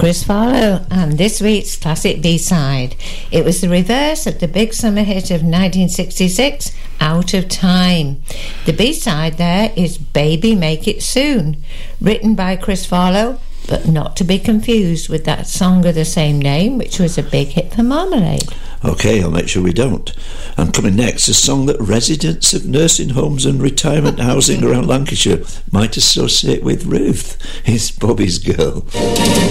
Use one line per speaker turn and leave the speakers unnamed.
Chris Farlowe, and this week's classic B-side. It was the reverse of the big summer hit of 1966, Out of Time. The B-side there is Baby Make It Soon, written by Chris Farlowe, but not to be confused with that song of the same name, which was a big hit for Marmalade.
OK, I'll make sure we don't. And coming next, a song that residents of nursing homes and retirement housing around Lancashire might associate with Ruth. It's Bobby's Girl.